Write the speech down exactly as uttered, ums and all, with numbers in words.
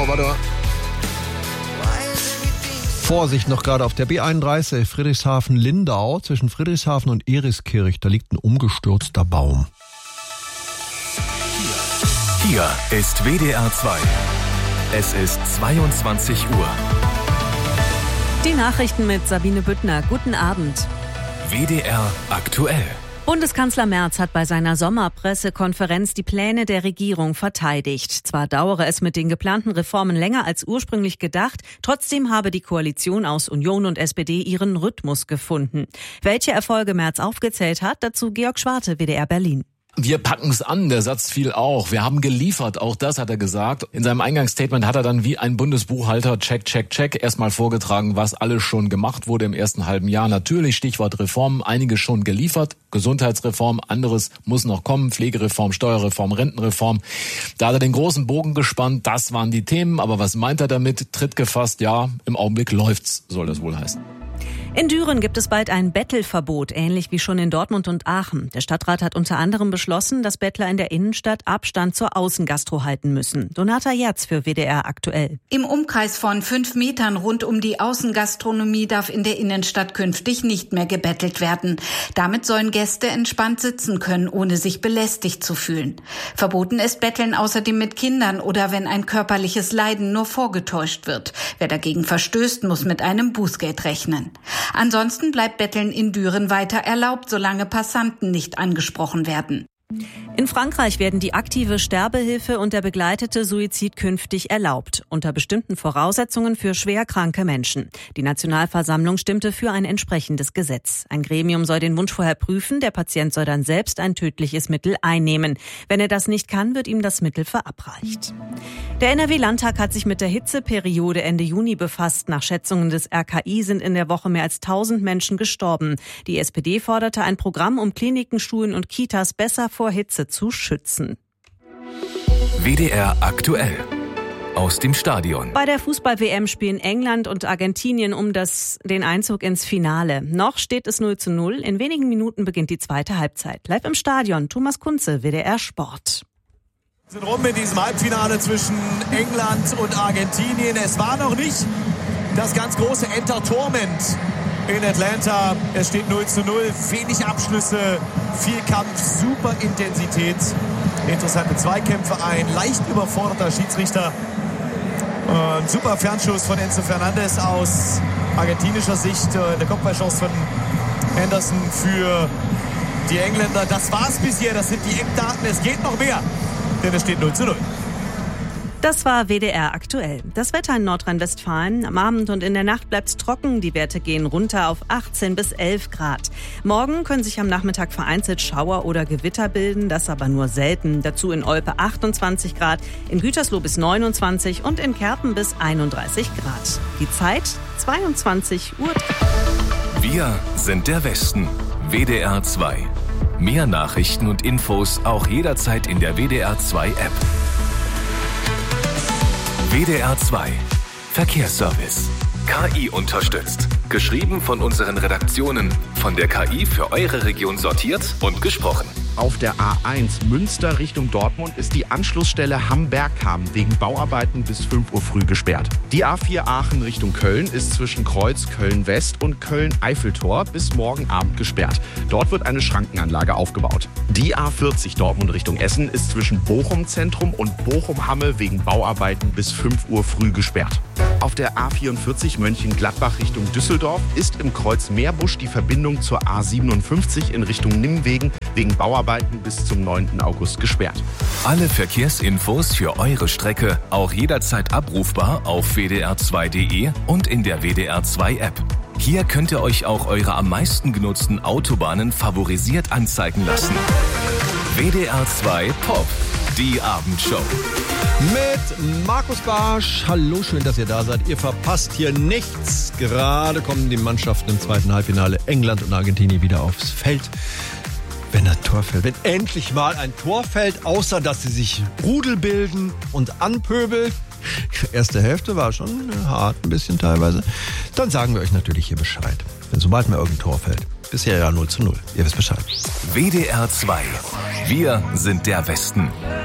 Oh, warte. Vorsicht noch gerade auf der B einunddreißig Friedrichshafen-Lindau zwischen Friedrichshafen und Eriskirch. Da liegt ein umgestürzter Baum. Hier ist W D R zwei. Es ist zweiundzwanzig Uhr. Die Nachrichten mit Sabine Büttner. Guten Abend. W D R aktuell. Bundeskanzler Merz hat bei seiner Sommerpressekonferenz die Pläne der Regierung verteidigt. Zwar dauere es mit den geplanten Reformen länger als ursprünglich gedacht, trotzdem habe die Koalition aus Union und S P D ihren Rhythmus gefunden. Welche Erfolge Merz aufgezählt hat, dazu Georg Schwarte, W D R Berlin. Wir packen's an, der Satz fiel auch. Wir haben geliefert, auch das hat er gesagt. In seinem Eingangsstatement hat er dann wie ein Bundesbuchhalter check, check, check erstmal vorgetragen, was alles schon gemacht wurde im ersten halben Jahr. Natürlich Stichwort Reformen, einige schon geliefert. Gesundheitsreform, anderes muss noch kommen. Pflegereform, Steuerreform, Rentenreform. Da hat er den großen Bogen gespannt, das waren die Themen. Aber was meint er damit? Tritt gefasst, ja, im Augenblick läuft's, soll das wohl heißen. In Düren gibt es bald ein Bettelverbot, ähnlich wie schon in Dortmund und Aachen. Der Stadtrat hat unter anderem beschlossen, dass Bettler in der Innenstadt Abstand zur Außengastro halten müssen. Donata Jerz für W D R aktuell. Im Umkreis von fünf Metern rund um die Außengastronomie darf in der Innenstadt künftig nicht mehr gebettelt werden. Damit sollen Gäste entspannt sitzen können, ohne sich belästigt zu fühlen. Verboten ist Betteln außerdem mit Kindern oder wenn ein körperliches Leiden nur vorgetäuscht wird. Wer dagegen verstößt, muss mit einem Bußgeld rechnen. Ansonsten bleibt Betteln in Düren weiter erlaubt, solange Passanten nicht angesprochen werden. In Frankreich werden die aktive Sterbehilfe und der begleitete Suizid künftig erlaubt, unter bestimmten Voraussetzungen für schwerkranke Menschen. Die Nationalversammlung stimmte für ein entsprechendes Gesetz. Ein Gremium soll den Wunsch vorher prüfen, der Patient soll dann selbst ein tödliches Mittel einnehmen. Wenn er das nicht kann, wird ihm das Mittel verabreicht. Der N R W-Landtag hat sich mit der Hitzeperiode Ende Juni befasst. Nach Schätzungen des R K I sind in der Woche mehr als tausend Menschen gestorben. Die S P D forderte ein Programm, um Kliniken, Schulen und Kitas besser vor Hitze zu schützen. W D R aktuell. Aus dem Stadion. Bei der Fußball-W M spielen England und Argentinien um das, den Einzug ins Finale. Noch steht es null zu null. In wenigen Minuten beginnt die zweite Halbzeit. Live im Stadion, Thomas Kunze, W D R Sport. Wir sind rum in diesem Halbfinale zwischen England und Argentinien. Es war noch nicht das ganz große Entertainment in Atlanta. Es steht null zu null, wenig Abschlüsse, viel Kampf, super Intensität, interessante Zweikämpfe, ein leicht überforderter Schiedsrichter. Ein super Fernschuss von Enzo Fernandez aus argentinischer Sicht, eine Kopfballchance von Henderson für die Engländer. Das war's bisher, das sind die Eckdaten, es geht noch mehr, denn es steht null zu null. Das war W D R aktuell. Das Wetter in Nordrhein-Westfalen. Am Abend und in der Nacht bleibt's trocken. Die Werte gehen runter auf achtzehn bis elf Grad. Morgen können sich am Nachmittag vereinzelt Schauer oder Gewitter bilden, das aber nur selten. Dazu in Olpe achtundzwanzig Grad, in Gütersloh bis neunundzwanzig und in Kerpen bis einunddreißig Grad. Die Zeit zweiundzwanzig Uhr. Wir sind der Westen. W D R zwei. Mehr Nachrichten und Infos auch jederzeit in der W D R zwei App. W D R zwei Verkehrsservice. K I unterstützt. Geschrieben von unseren Redaktionen. Von der K I für eure Region sortiert und gesprochen. Auf der A eins Münster Richtung Dortmund ist die Anschlussstelle Hamm-Bergham wegen Bauarbeiten bis fünf Uhr früh gesperrt. Die A vier Aachen Richtung Köln ist zwischen Kreuz Köln-West und Köln-Eiffeltor bis morgen Abend gesperrt. Dort wird eine Schrankenanlage aufgebaut. Die A vierzig Dortmund Richtung Essen ist zwischen Bochum-Zentrum und Bochum-Hamme wegen Bauarbeiten bis fünf Uhr früh gesperrt. Auf der A vierundvierzig Mönchengladbach Richtung Düsseldorf ist im Kreuz Meerbusch die Verbindung zur A siebenundfünfzig in Richtung Nimwegen wegen Bauarbeiten bis zum neunten August gesperrt. Alle Verkehrsinfos für eure Strecke auch jederzeit abrufbar auf w d r zwei punkt d e und in der W D R zwei App. Hier könnt ihr euch auch eure am meisten genutzten Autobahnen favorisiert anzeigen lassen. W D R zwei Pop, die Abendshow. Mit Markus Barsch. Hallo, schön, dass ihr da seid. Ihr verpasst hier nichts. Gerade kommen die Mannschaften im zweiten Halbfinale England und Argentinien wieder aufs Feld. Wenn ein Tor fällt, wenn endlich mal ein Tor fällt, außer dass sie sich Rudel bilden und anpöbeln. Erste Hälfte war schon hart, ein bisschen teilweise. Dann sagen wir euch natürlich hier Bescheid, wenn sobald mal irgendein Tor fällt. Bisher ja null zu null. Ihr wisst Bescheid. W D R zwei. Wir sind der Westen.